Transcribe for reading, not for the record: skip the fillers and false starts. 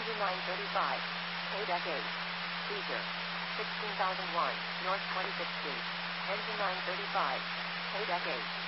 Engine 935. KDEC 8. Seizure. 16,001, North 25th Street. Engine 935. KDEC 8.